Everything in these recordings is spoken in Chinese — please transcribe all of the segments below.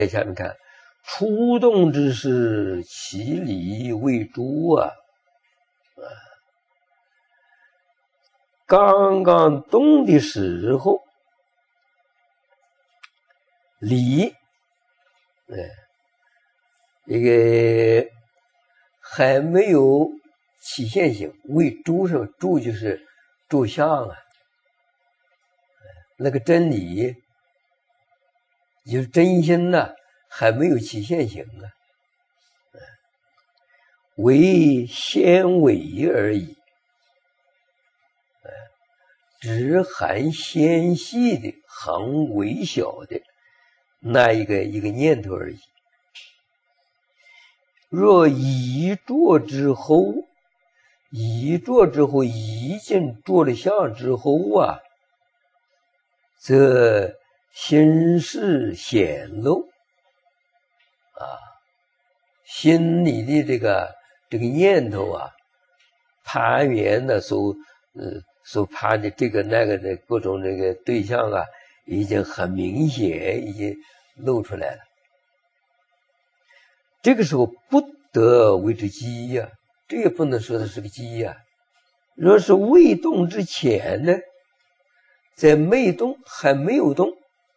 在下面看，初动之时，其理为诸啊。刚刚动的时候，理，这个还没有起现行，为诸是吧？诸就是诸相啊，那个真理就是真心呐，还没有起现行啊，为纤维而已，只含纤细的、很微小的那一个念头而已。若一着之后，已经着了相之后啊，则心事显露啊，心里的这个念头啊，攀缘的所攀的这个那个的各种这个对象啊，已经很明显，已经露出来了。这个时候不得为之机呀，这也不能说的是个机呀。若是未动之前呢，在没动还没有动，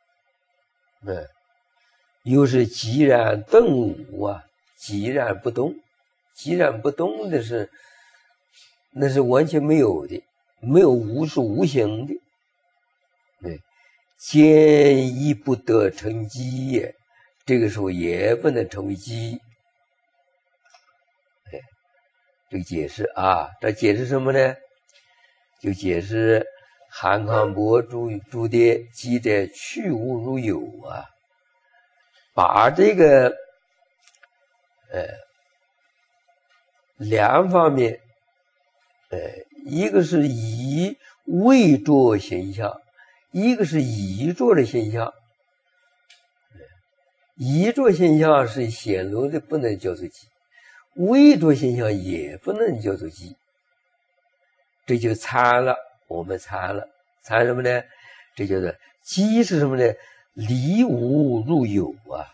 又是寂然顿悟啊，寂然不动，寂然不动的是，那是完全没有的，没有无是无形的，见亦不得成机也，这个时候也不能成为机。这个解释啊，这解释什么呢？就解释韩康伯注的机的去无如有啊，把这个两方面，一个是以未着现象，一个是已着的现象。已着现象是显露的，不能叫做机；未着现象也不能叫做机。这就参了，我们参了，参什么呢？这叫做机是什么呢？离无入有啊，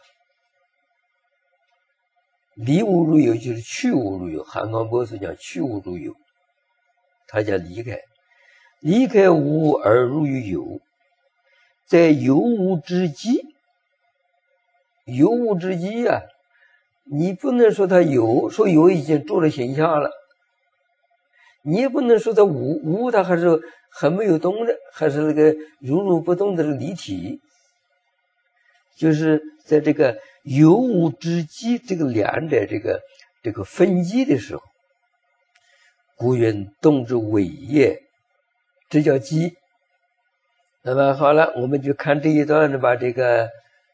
离无入有就是去无入有。韩康伯所讲去无入有，他讲离开，离开无而入于有，在有无之际，有无之际啊，你不能说它有，说有已经着了形象了，你也不能说它无它还没有动的，还是那个如不动的离体。就是在这个有无之际，这个两者这个分际的时候，故云动之伟业，这叫机。那么好了，我们就看这一段，把这个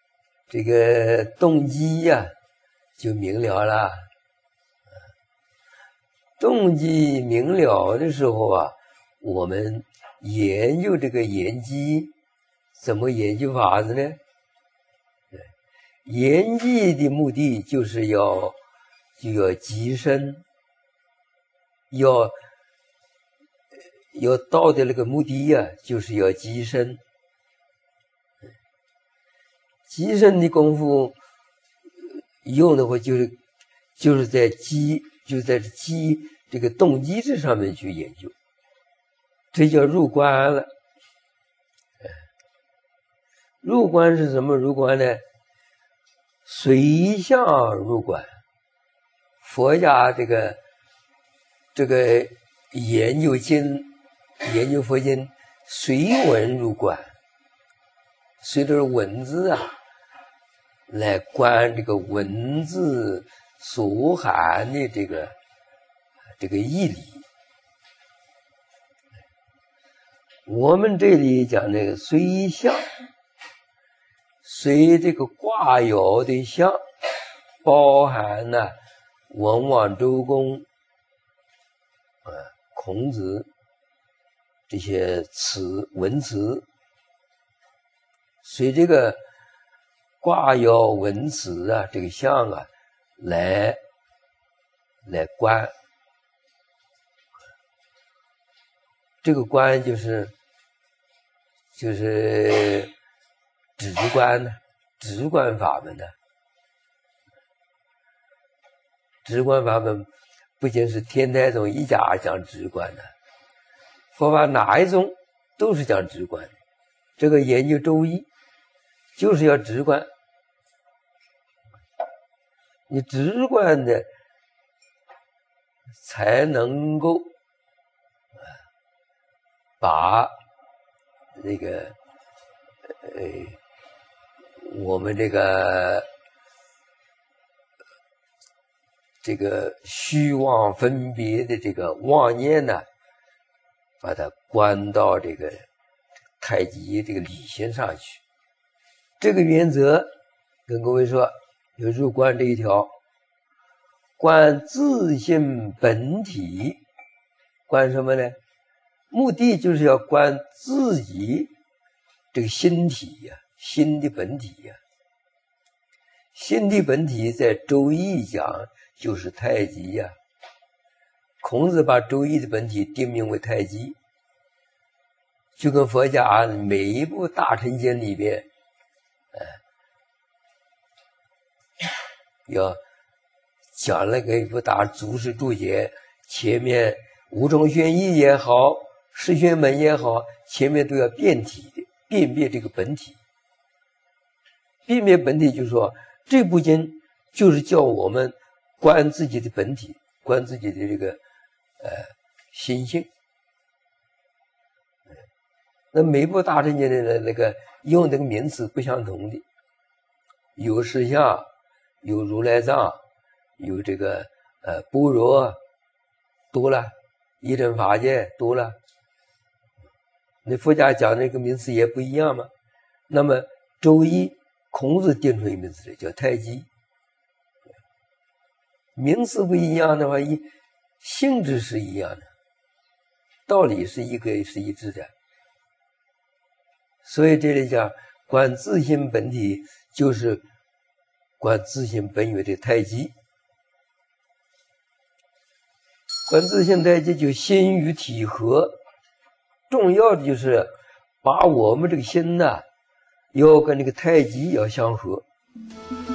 动机呀，就明了了。动机明了的时候啊，我们研究这个研机，怎么研究法子呢？研机的目的就是要极深，要到的那个目的呀，就是要极深。极深的功夫用的话，就是在机这个动机这上面去研究，这叫入关了。入关是什么入关呢？随相入关。佛家这个研究佛经，随文入关，随着文字啊来观这个文字所含的这个义理。我们这里讲那个随相，随这个卦爻的相，包含了文王周公孔子这些文辞，随这个卦爻文辞啊，这个相啊来观。这个观就是止观呢， 直观法门呢。直观法门不仅是天台宗一家讲直观的，佛法哪一宗都是讲直观的。这个研究周易就是要直观，你直观的才能够把那个我们这个虚妄分别的这个妄念呢，把它观到这个太极这个理性上去。这个原则跟各位说，有入观这一条，观自性本体。观什么呢？目的就是要观自己这个心体呀，心的本体呀。心的本体在周易讲就是太极呀。孔子把周易的本体定名为太极，就跟佛家每一部大乘经里边要讲那个一部大祖师注解，前面五种玄义也好，十玄门也好，前面都要辨体的，辨别这个本体。辨别本体就是说，这部经就是叫我们观自己的本体，观自己的这个心性。那每部大乘经的那个用这个名词不相同的，有实相，有如来藏，有这个般若，多了，一真法界多了。那佛家讲那个名词也不一样嘛。那么周易孔子定出一个名词叫太极，名词不一样的话，性质是一样的，道理是一致的。所以这里讲观自性本体，就是观自性本源的太极。观自性太极就心与体合，重要的就是把我们这个心呢，要跟这个太极要相合。